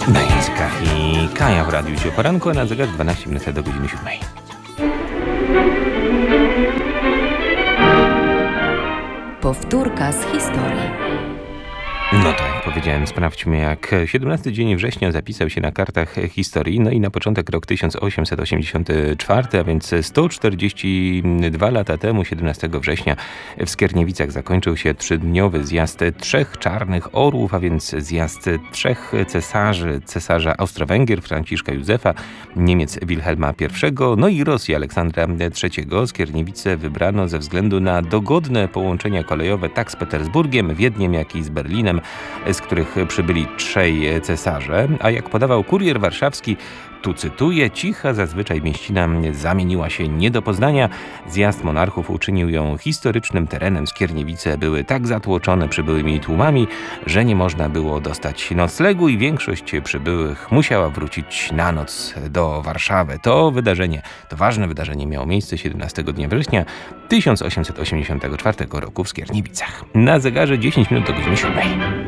Na językach i Kaja w Radiu Cię o poranku, a na zegar 12 minut do godziny 7. Powtórka z historii. No tak, jak powiedziałem, sprawdźmy, jak 17 dzień września zapisał się na kartach historii. No i na początek rok 1884, a więc 142 lata temu, 17 września, w Skierniewicach zakończył się 3-dniowy zjazd 3 czarnych orłów, a więc zjazd 3 cesarzy: cesarza Austro-Węgier Franciszka Józefa, Niemiec Wilhelma I, no i Rosji Aleksandra III. Skierniewice wybrano ze względu na dogodne połączenia kolejowe tak z Petersburgiem, Wiedniem, jak i z Berlinem, z których przybyli 3 cesarze, a jak podawał Kurier Warszawski, tu cytuję: cicha zazwyczaj mieścina zamieniła się nie do poznania. Zjazd monarchów uczynił ją historycznym terenem. Skierniewice były tak zatłoczone przybyłymi tłumami, że nie można było dostać noclegu i większość przybyłych musiała wrócić na noc do Warszawy. To ważne wydarzenie miało miejsce 17 dnia września 1884 roku w Skierniewicach. Na zegarze 10 minut do godziny 7.